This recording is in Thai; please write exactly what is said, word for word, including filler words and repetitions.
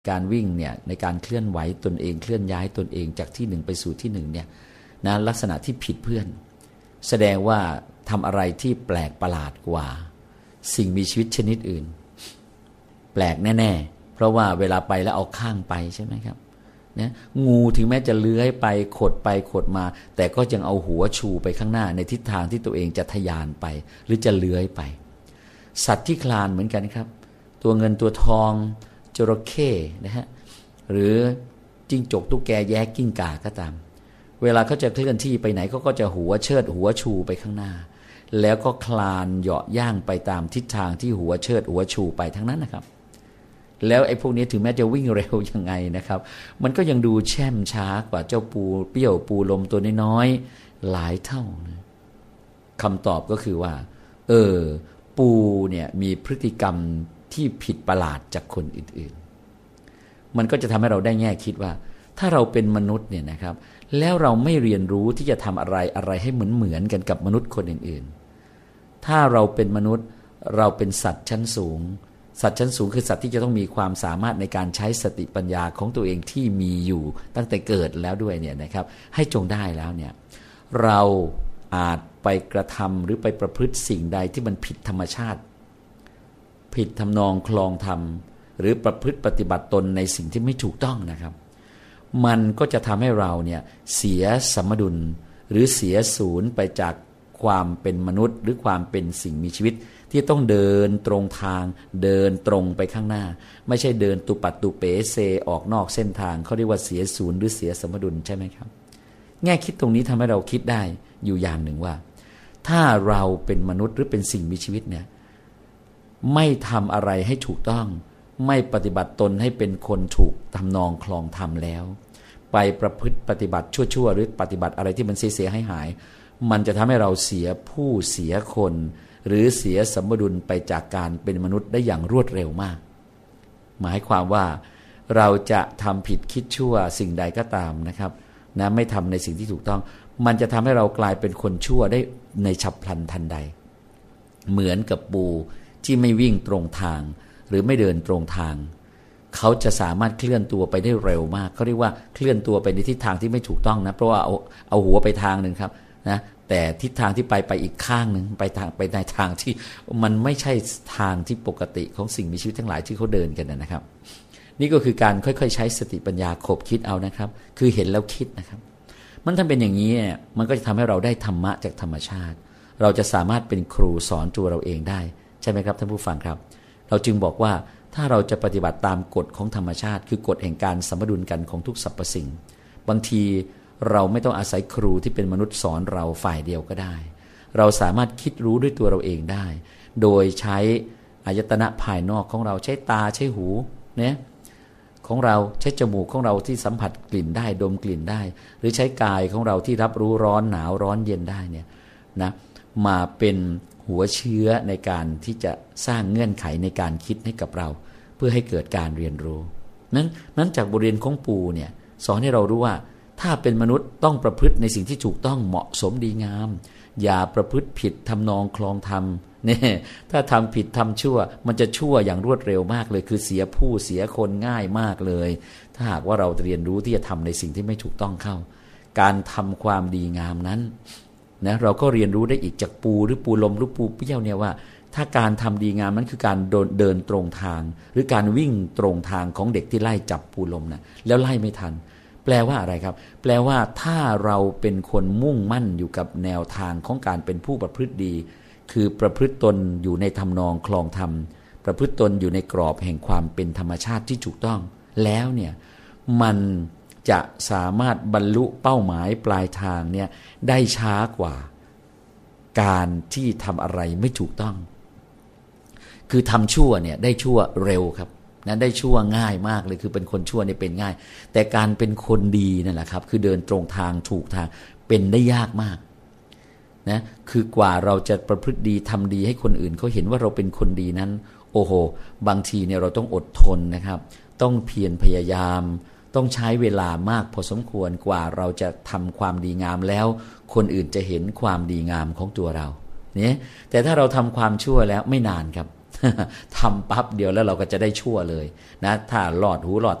การวิ่งเนี่ยในการเคลื่อนไหวตนเองเคลื่อนย้ายตนเองจากที่หนึ่งไปสู่ที่หนึ่งเนี่ยนะลักษณะที่ผิดเพื่อนแสดงว่าทำอะไรที่แปลกประหลาดกว่าสิ่งมีชีวิตชนิดอื่นแปลกแน่ๆเพราะว่าเวลาไปแล้วเอาข้างไปใช่ไหมครับนะงูถึงแม้จะเลื้อยไปขดไปขดมาแต่ก็ยังเอาหัวชูไปข้างหน้าในทิศทางที่ตัวเองจะทะยานไปหรือจะเลื้อยไปสัตว์ที่คลานเหมือนกันครับตัวเงินตัวทองจระเข้นะฮะหรือจิ้งจกตุ๊กแกแย้กิ้งก่าก็ตามเวลาเขาจะเคลื่อนที่ไปไหนเขาก็จะหัวเชิดหัวชูไปข้างหน้าแล้วก็คลานเหาะย่างไปตามทิศทางที่หัวเชิดหัวชูไปทั้งนั้นนะครับแล้วไอ้พวกนี้ถึงแม้จะวิ่งเร็วยังไงนะครับมันก็ยังดูแช่มช้ากว่าเจ้าปูเปี้ยวปูลมตัวน้อยๆหลายเท่านะคำตอบก็คือว่าเออปูเนี่ยมีพฤติกรรมที่ผิดประหลาดจากคนอื่นๆมันก็จะทำให้เราได้แง่คิดว่าถ้าเราเป็นมนุษย์เนี่ยนะครับแล้วเราไม่เรียนรู้ที่จะทำอะไรอะไรให้เหมือนเหมือนกันกับมนุษย์คนอื่นๆถ้าเราเป็นมนุษย์เราเป็นสัตว์ชั้นสูงสัตว์ชั้นสูงคือสัตว์ที่จะต้องมีความสามารถในการใช้สติปัญญาของตัวเองที่มีอยู่ตั้งแต่เกิดแล้วด้วยเนี่ยนะครับให้จงได้แล้วเนี่ยเราอาจไปกระทำหรือไปประพฤติสิ่งใดที่มันผิดธรรมชาติผิดทำนองคลองธรรมหรือประพฤติปฏิบัติตนในสิ่งที่ไม่ถูกต้องนะครับมันก็จะทำให้เราเนี่ยเสียสมดุลหรือเสียศูนย์ไปจากความเป็นมนุษย์หรือความเป็นสิ่งมีชีวิตที่ต้องเดินตรงทางเดินตรงไปข้างหน้าไม่ใช่เดินตุปัดตุเป๋เซออกนอกเส้นทางเขาเรียกว่าเสียศูนย์หรือเสียสมดุลใช่ไหมครับแง่คิดตรงนี้ทำให้เราคิดได้อยู่อย่างหนึ่งว่าถ้าเราเป็นมนุษย์หรือเป็นสิ่งมีชีวิตเนี่ยไม่ทำอะไรให้ถูกต้องไม่ปฏิบัติตนให้เป็นคนถูกทำนองคลองธรรมแล้วไปประพฤติปฏิบัติชั่วๆหรือปฏิบัติอะไรที่มันเสียหายหายมันจะทำให้เราเสียผู้เสียคนหรือเสียสมดุลไปจากการเป็นมนุษย์ได้อย่างรวดเร็วมากหมายความว่าเราจะทำผิดคิดชั่วสิ่งใดก็ตามนะครับนะไม่ทำในสิ่งที่ถูกต้องมันจะทำให้เรากลายเป็นคนชั่วได้ในฉับพลันทันใดเหมือนกับปูที่ไม่วิ่งตรงทางหรือไม่เดินตรงทางเขาจะสามารถเคลื่อนตัวไปได้เร็วมากเขาเรียกว่าเคลื่อนตัวไปในทิศทางที่ไม่ถูกต้องนะเพราะว่าเอาเอาหัวไปทางนึงครับนะแต่ทิศทางที่ไปไปอีกข้างนึงไปทางไปในทางที่มันไม่ใช่ทางที่ปกติของสิ่งมีชีวิตทั้งหลายที่เขาเดินกันนะครับนี่ก็คือการค่อยๆใช้สติปัญญาขบคิดเอานะครับคือเห็นแล้วคิดนะครับมันถ้าเป็นอย่างนี้เนี่ยมันก็จะทำให้เราได้ธรรมะจากธรรมชาติเราจะสามารถเป็นครูสอนตัวเราเองได้ใช่ไหมครับท่านผู้ฟังครับเราจึงบอกว่าถ้าเราจะปฏิบัติตามกฎของธรรมชาติคือกฎแห่งการสมดุลกันของทุกสรรพสิ่งบางทีเราไม่ต้องอาศัยครูที่เป็นมนุษย์สอนเราฝ่ายเดียวก็ได้เราสามารถคิดรู้ด้วยตัวเราเองได้โดยใช้อายตนะภายนอกของเราใช้ตาใช้หูเนี่ยของเราใช้จมูกของเราที่สัมผัสกลิ่นได้ดมกลิ่นได้หรือใช้กายของเราที่รับรู้ร้อนหนาวร้อนเย็นได้เนี่ยนะมาเป็นหัวเชื้อในการที่จะสร้างเงื่อนไขในการคิดให้กับเราเพื่อให้เกิดการเรียนรู้นั้นนั้นจากบทเรียนของปูเนี่ยสอนให้เรารู้ว่าถ้าเป็นมนุษย์ต้องประพฤติในสิ่งที่ถูกต้องเหมาะสมดีงามอย่าประพฤติผิดทำนองคลองธรรมเนี่ยถ้าทำผิดทำชั่วมันจะชั่วอย่างรวดเร็วมากเลยคือเสียผู้เสียคนง่ายมากเลยถ้าหากว่าเราเรียนรู้ที่จะทำในสิ่งที่ไม่ถูกต้องเข้าการทำความดีงามนั้นนะเราก็เรียนรู้ได้อีกจากปูหรือปูลมหรือปูเปี้ยวเนี่ยว่าถ้าการทำดีงามนั้นคือการเดินตรงทางหรือการวิ่งตรงทางของเด็กที่ไล่จับปูลมนะแล้วไล่ไม่ทันแปลว่าอะไรครับแปลว่าถ้าเราเป็นคนมุ่งมั่นอยู่กับแนวทางของการเป็นผู้ประพฤติดีคือประพฤติตนอยู่ในทำนองคลองธรรมประพฤติตนอยู่ในกรอบแห่งความเป็นธรรมชาติที่ถูกต้องแล้วเนี่ยมันจะสามารถบรรลุเป้าหมายปลายทางเนี่ยได้ช้ากว่าการที่ทำอะไรไม่ถูกต้องคือทำชั่วเนี่ยได้ชั่วเร็วครับนะได้ชั่วง่ายมากเลยคือเป็นคนชั่วเนี่ยเป็นง่ายแต่การเป็นคนดีนั่นแหละครับคือเดินตรงทางถูกทางเป็นได้ยากมากนะคือกว่าเราจะประพฤติดีทำดีให้คนอื่นเขาเห็นว่าเราเป็นคนดีนั้นโอ้โหบางทีเนี่ยเราต้องอดทนนะครับต้องเพียรพยายามต้องใช้เวลามากพอสมควรกว่าเราจะทำความดีงามแล้วคนอื่นจะเห็นความดีงามของตัวเราเนี่ยแต่ถ้าเราทำความชั่วแล้วไม่นานครับทำปั๊บเดียวแล้วเราก็จะได้ชั่วเลยนะถ้าหลอดหูหลอด